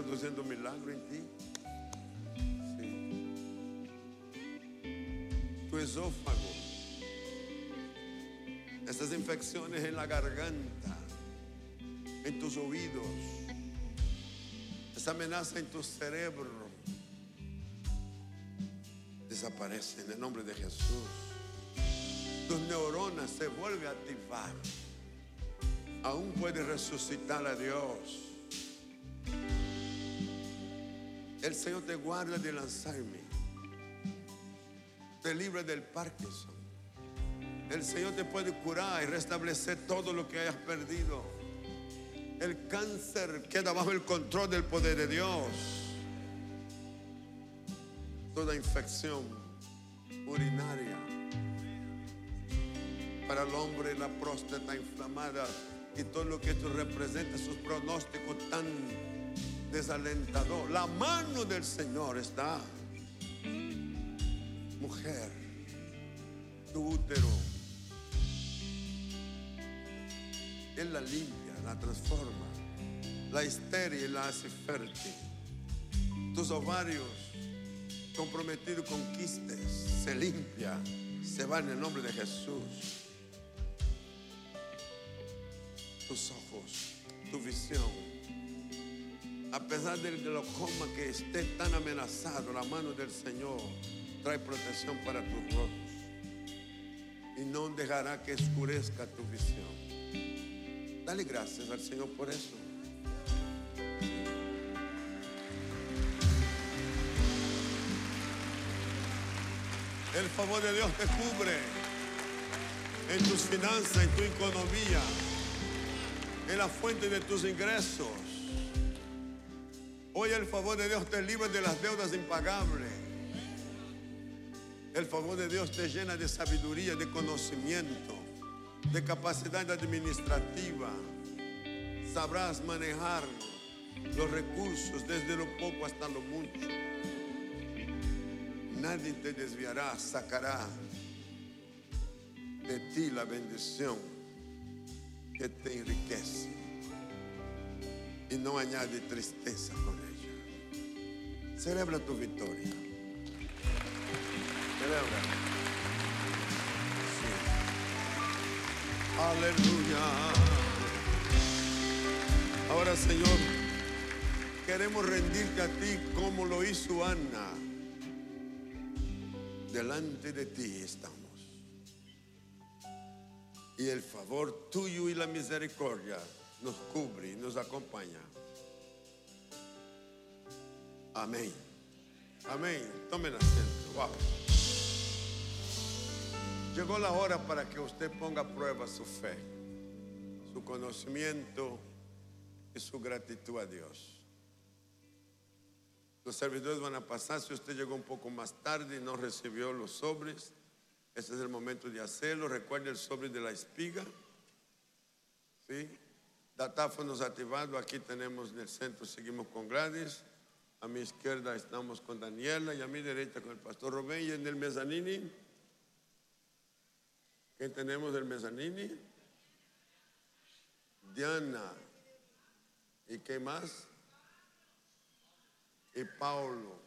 produciendo milagro en ti. Sí. Tu esófago, estas infecciones en la garganta, en tus oídos, esa amenaza en tu cerebro, desaparece en el nombre de Jesús. Tus neuronas se vuelven a activar. Aún puedes resucitar a Dios. El Señor te guarda del Alzheimer, te libra del Parkinson. El Señor te puede curar y restablecer todo lo que hayas perdido. El cáncer queda bajo el control del poder de Dios. Toda infección urinaria, para el hombre la próstata inflamada y todo lo que esto representa, sus pronósticos tan desalentador. La mano del Señor está. Mujer, tu útero, Él la limpia, la transforma, la estéril y la hace fértil. Tus ovarios comprometidos con quistes se limpia, se va en el nombre de Jesús. Tus ojos, tu visión, a pesar del glaucoma que esté tan amenazado, la mano del Señor trae protección para tus ojos y no dejará que oscurezca tu visión. Dale gracias al Señor por eso. El favor de Dios te cubre en tus finanzas, en tu economía, en la fuente de tus ingresos. Hoy el favor de Dios te libra de las deudas impagables. El favor de Dios te llena de sabiduría, de conocimiento, de capacidad administrativa. Sabrás manejar los recursos desde lo poco hasta lo mucho. Nadie te desviará, sacará de ti la bendición que te enriquece y no añade tristeza con ella. Celebra tu victoria. Celebra. Sí. Aleluya. Ahora, Señor, queremos rendirte a ti como lo hizo Ana. Delante de ti estamos. Y el favor tuyo y la misericordia nos cubre y nos acompaña. Amén. Amén. Tomen asiento. Wow. Llegó la hora para que usted ponga a prueba su fe, su conocimiento y su gratitud a Dios. Los servidores van a pasar. Si usted llegó un poco más tarde y no recibió los sobres, este es el momento de hacerlo. Recuerde el sobre de la espiga. ¿Sí? Datáfonos activados. Aquí tenemos en el centro, seguimos con Gladys. A mi izquierda estamos con Daniela y a mi derecha con el pastor Rubén. Y en el mezanini, ¿qué tenemos del mezanini? Diana. ¿Y qué más? Y Paulo.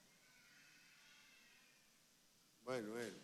Bueno, él.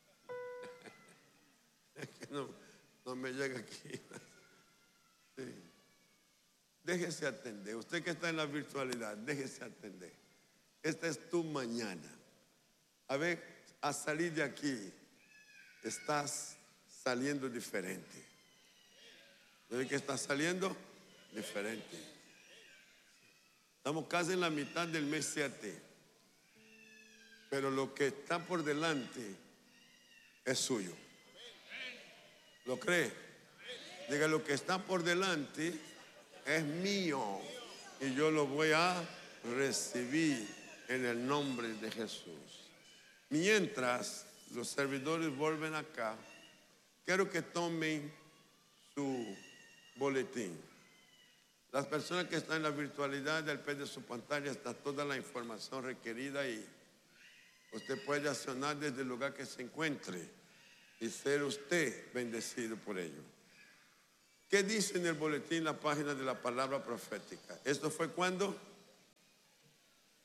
Es que no me llega aquí. Sí. Déjese atender. Usted que está en la virtualidad, déjese atender. Esta es tu mañana. A ver, a salir de aquí, estás saliendo diferente. ¿De qué estás saliendo? Diferente. Estamos casi en la mitad del mes 7. Pero lo que está por delante es suyo. ¿Lo cree? Diga, lo que está por delante es mío y yo lo voy a recibir en el nombre de Jesús. Mientras los servidores vuelven acá, quiero que tomen su boletín. Las personas que están en la virtualidad, al pie de su pantalla está toda la información requerida y usted puede accionar desde el lugar que se encuentre y ser usted bendecido por ello. ¿Qué dice en el boletín la página de la palabra profética? ¿Esto fue cuándo?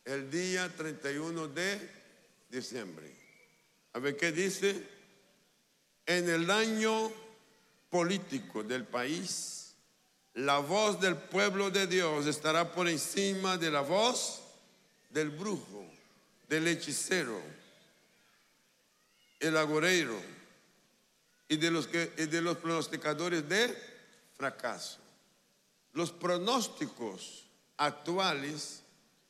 el día 31 de diciembre. A ver qué dice. En el año político del país, la voz del pueblo de Dios estará por encima de la voz del brujo, del hechicero, el agorero y de los pronosticadores de fracaso. Los pronósticos actuales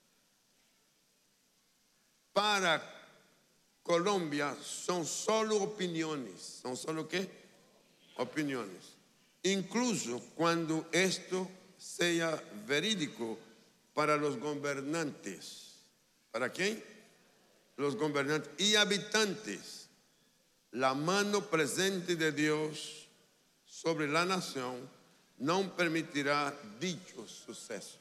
para Colombia son solo opiniones. ¿Son solo qué? Opiniones. Incluso cuando esto sea verídico para los gobernantes. ¿Para quién? Los gobernantes y habitantes. La mano presente de Dios sobre la nación no permitirá dichos sucesos.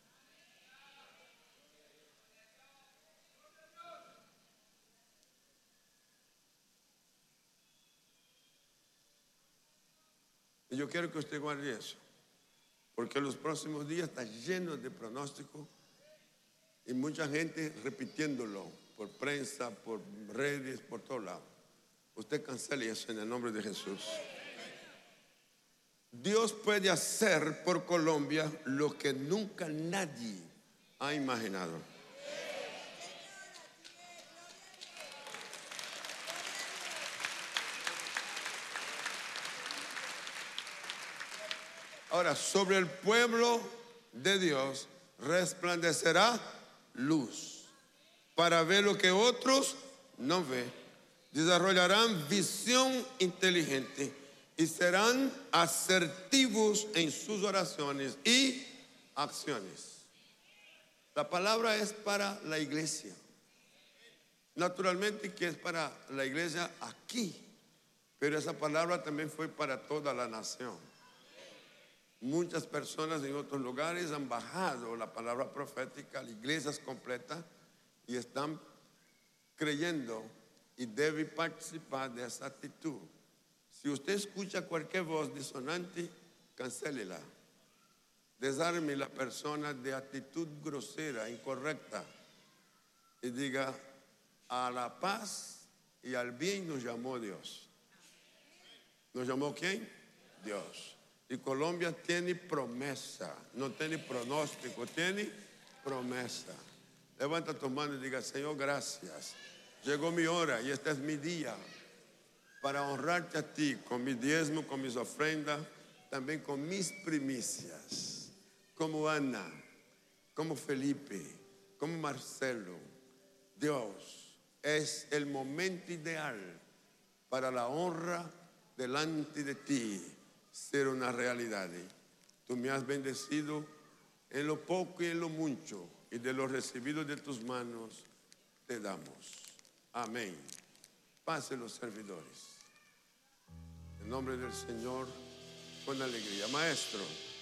Y yo quiero que usted guarde eso, porque los próximos días están llenos de pronósticos y mucha gente repitiéndolo por prensa, por redes, por todos lados. Usted cancele eso en el nombre de Jesús. Dios puede hacer por Colombia lo que nunca nadie ha imaginado. Ahora, sobre el pueblo de Dios resplandecerá luz para ver lo que otros no ven. Desarrollarán visión inteligente y serán asertivos en sus oraciones y acciones. La palabra es para la iglesia. Naturalmente que es para la iglesia aquí, pero esa palabra también fue para toda la nación. Muchas personas en otros lugares han bajado la palabra profética a las iglesias completas y están creyendo y debe participar de esa actitud. Si usted escucha cualquier voz disonante, cancélela. Desarme la persona de actitud grosera, incorrecta, y diga: a la paz y al bien nos llamó Dios. ¿Nos llamó quién? Dios. Y Colombia tiene promesa, no tiene pronóstico, tiene promesa. Levanta tu mano y diga: Señor, gracias. Llegó mi hora y este es mi día para honrarte a ti con mi diezmo, con mis ofrendas, también con mis primicias, como Ana, como Felipe, como Marcelo. Dios, es el momento ideal para la honra delante de ti ser una realidad. Tú me has bendecido en lo poco y en lo mucho, y de lo recibido de tus manos te damos. Amén. Pasen los servidores. En nombre del Señor, con alegría. Maestro.